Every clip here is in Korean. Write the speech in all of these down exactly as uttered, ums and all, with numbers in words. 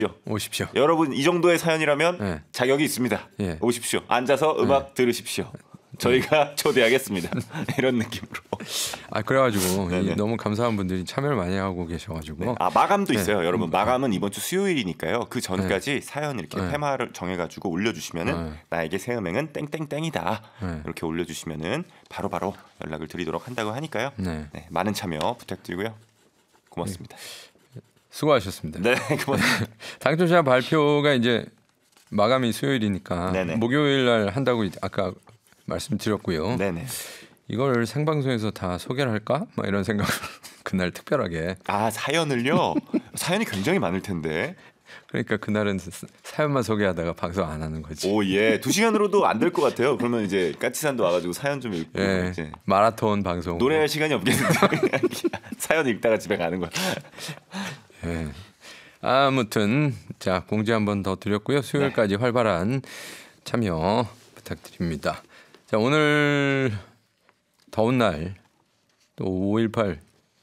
오십시오. 여러분 이 정도의 사연이라면 네. 자격이 있습니다. 예. 오십시오. 앉아서 음악 네. 들으십시오. 저희가 초대하겠습니다. 이런 느낌으로. 아 그래가지고 이 너무 감사한 분들이 참여를 많이 하고 계셔가지고. 네. 아 마감도 네. 있어요, 여러분. 마감은 이번 주 수요일이니까요. 그 전까지 네. 사연 이렇게 네. 테마를 정해가지고 올려주시면은 네. 나에게 새 음행은 땡땡땡이다. 네. 이렇게 올려주시면은 바로바로 연락을 드리도록 한다고 하니까요. 네. 네. 많은 참여 부탁드리고요. 고맙습니다. 네. 수고하셨습니다. 네, 고맙습니다. 당첨자 발표가 이제 마감이 수요일이니까 네네. 목요일 날 한다고 아까 말씀드렸고요. 네네. 이걸 생방송에서 다 소개를 할까? 막 이런 생각을 그날 특별하게. 아 사연을요? 사연이 굉장히 많을 텐데. 그러니까 그날은 사연만 소개하다가 방송 안 하는 거지. 오 예, 두 시간으로도 안 될 것 같아요. 그러면 이제 까치산도 와가지고 사연 좀 읽고 예, 이제 마라톤 방송. 노래할 시간이 없겠는데 사연 읽다가 집에 가는 거야. 예. 아무튼 자 공지 한번 더 드렸고요. 수요일까지 네. 활발한 참여 부탁드립니다. 자 오늘 더운 날 또 오일팔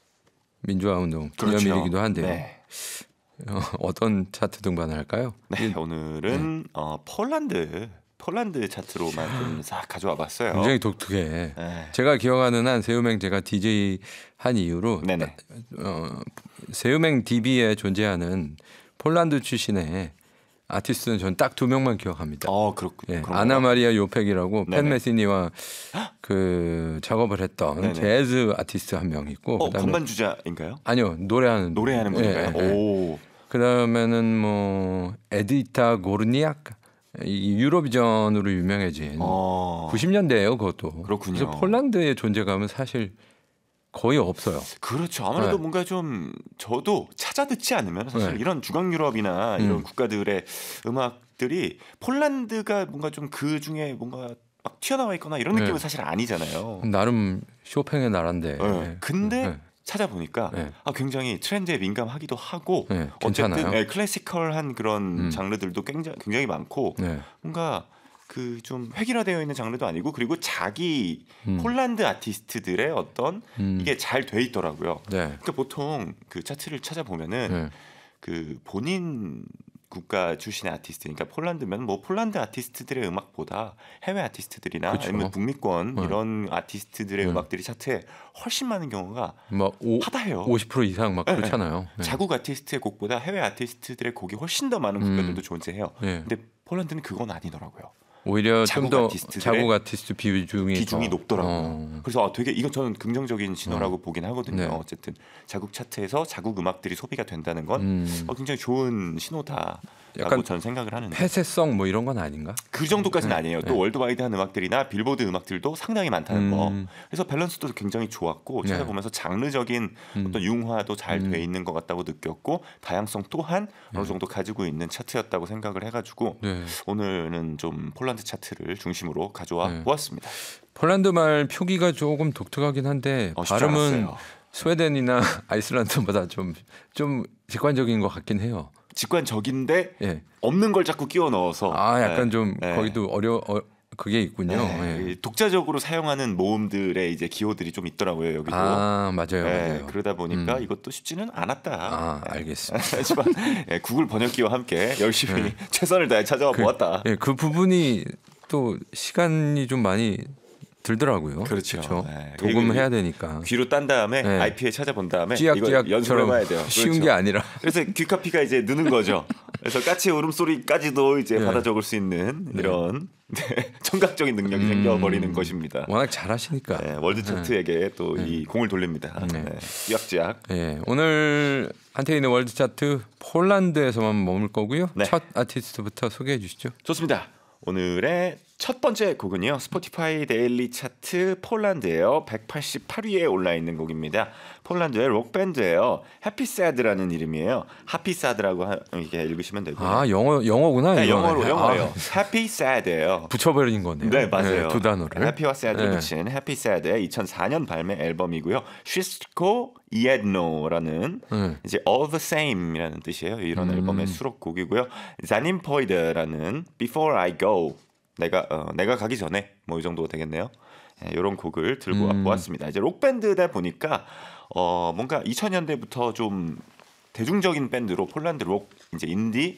민주화운동 기념일이기도 그렇죠. 한데요. 네. 어, 어떤 차트 등반을 할까요? 네, 오늘은 네. 어, 폴란드 폴란드 차트로만 좀 싹 가져와 봤어요. 굉장히 독특해. 네. 제가 기억하는 한 새음행 제가 디제이 한 이후로 네네. 어, 새음행 디비에 존재하는 폴란드 출신의 아티스트는 전 딱 두 명만 기억합니다. 어, 그렇군요. 예, 아나마리아 요펙이라고 팬 메시니와 그 작업을 했던 네네. 재즈 아티스트 한 명 있고. 어, 건반 주자인가요? 아니요, 노래하는 노래하는 분인가요? 예, 예. 오. 그다음에는 뭐 에디타 고르니악 이 유로비전으로 유명해진 어. 구십 년대예요, 그것도. 그렇군요. 그래서 폴란드의 존재감은 사실 거의 없어요. 그렇죠. 아무래도 네. 뭔가 좀 저도 찾아 듣지 않으면 사실 네. 이런 주강 유럽이나 음. 이런 국가들의 음악들이 폴란드가 뭔가 좀 그 중에 뭔가 막 튀어나와 있거나 이런 느낌은 네. 사실 아니잖아요. 나름 쇼팽의 나라인데. 네. 근데 네. 찾아보니까 네. 아, 굉장히 트렌드에 민감하기도 하고 네. 어쨌든 네, 클래시컬한 그런 음. 장르들도 굉장히, 굉장히 많고 네. 뭔가 그 좀 획일화되어 있는 장르도 아니고 그리고 자기 음. 폴란드 아티스트들의 어떤 음. 이게 잘 돼 있더라고요. 네. 그러니까 보통 그 차트를 찾아보면은 네. 그 본인 국가 출신의 아티스트, 그러니까 폴란드면 뭐 폴란드 아티스트들의 음악보다 해외 아티스트들이나 그쵸. 아니면 북미권 네. 이런 아티스트들의 네. 음악들이 차트에 훨씬 많은 경우가 뭐 오, 하다해요. 오십 퍼센트 이상 막 그렇잖아요. 네. 자국 아티스트의 곡보다 해외 아티스트들의 곡이 훨씬 더 많은 국가들도 음. 존재해요. 네. 근데 폴란드는 그건 아니더라고요. 오히려 좀 더 자국 아티스트 비중이, 비중이 더. 높더라고요. 어. 그래서 아, 되게 이건 저는 긍정적인 신호라고 어. 보긴 하거든요. 네. 어쨌든 자국 차트에서 자국 음악들이 소비가 된다는 건 음. 어, 굉장히 좋은 신호다. 약간 저는 생각을 하는데 폐쇄성 뭐 이런 건 아닌가? 그 정도까지는 네. 아니에요. 또 네. 월드와이드한 음악들이나 빌보드 음악들도 상당히 많다는 음. 거. 그래서 밸런스도 굉장히 좋았고 네. 찾아보면서 장르적인 음. 어떤 융화도 잘 돼 음. 있는 것 같다고 느꼈고 다양성 또한 네. 어느 정도 가지고 있는 차트였다고 생각을 해가지고 네. 오늘은 좀 폴란드 차트를 중심으로 가져와 네. 보았습니다. 폴란드 말 표기가 조금 독특하긴 한데 어, 발음은 않았어요. 스웨덴이나 아이슬란드보다 좀 좀 직관적인 것 같긴 해요. 직관적인데 예. 없는 걸 자꾸 끼워 넣어서 아 약간 네. 좀 네. 거기도 어려 어, 그게 있군요. 네. 예. 독자적으로 사용하는 모음들의 이제 기호들이 좀 있더라고요 여기도. 아 맞아요. 네. 맞아요. 그러다 보니까 음. 이것도 쉽지는 않았다. 아 알겠습니다. 하지만 네, 구글 번역기와 함께 열심히 네. 최선을 다해 찾아와 그, 보았다. 예, 그 부분이 또 시간이 좀 많이 들더라고요. 그렇죠. 그렇죠? 네. 녹음해야 되니까. 귀로 딴 다음에 네. 아이피에 찾아본 다음에 찌약찌약 연습해봐야 돼요. 쉬운 그렇죠. 게 아니라. 그래서 귀카피가 이제 느는 거죠. 그래서 까치의 울음소리까지도 이제 네. 받아 적을 수 있는 이런 네. 청각적인 능력이 음, 생겨버리는 것입니다. 워낙 잘하시니까. 네, 월드 차트에게 네. 또 이 네. 공을 돌립니다. 네. 네. 찌약찌약. 네. 오늘 한태인의 월드 차트 폴란드에서만 머물 거고요. 네. 첫 아티스트부터 소개해 주시죠. 좋습니다. 오늘의 첫 번째 곡은요. 스포티파이 데일리 차트 폴란드예요. 백팔십팔 위에 올라 있는 곡입니다. 폴란드의 록밴드예요. 해피새드라는 이름이에요. 하피새드라고 이렇게 읽으시면 되고요. 아 영어 영어구나. 네, 이거. 영어로 영어예요. 아, 해피새드예요. 붙여버린 거네요. 네, 맞아요. 네, 두 단어를. 해피와 새드를 네. 붙인 해피새드의 이천사 년 발매 앨범이고요. Wszystko jedno라는 네. 이제 All the Same이라는 뜻이에요. 이런 음. 앨범의 수록곡이고요. 자님포이드라는 Before I Go 내가 어, 내가 가기 전에 뭐 이 정도 되겠네요. 네, 이런 곡을 들고 음. 보았습니다. 이제 록 밴드다 보니까 어, 뭔가 이천 년대부터 좀 대중적인 밴드로 폴란드 록 이제 인디